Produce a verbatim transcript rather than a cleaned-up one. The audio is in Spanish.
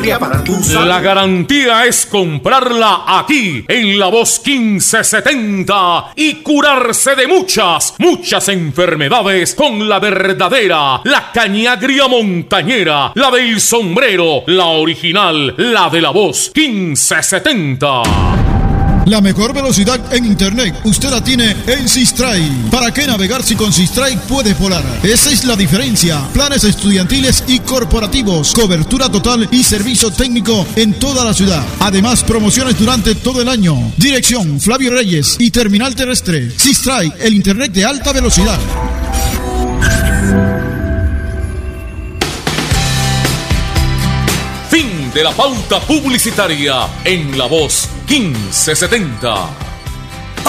Para tu salud. La garantía es comprarla aquí, en La Voz quince setenta, y curarse de muchas, muchas enfermedades con la verdadera, la cañagria montañera, la del sombrero, la original, la de La Voz quince setenta. La mejor velocidad en internet usted la tiene en Sistrike. ¿Para qué navegar si con Sistrike puede volar? Esa es la diferencia. Planes estudiantiles y corporativos, cobertura total y servicio técnico en toda la ciudad. Además, promociones durante todo el año. Dirección Flavio Reyes y Terminal Terrestre. Sistrike, el internet de alta velocidad. Fin de la pauta publicitaria en La Voz quince setenta.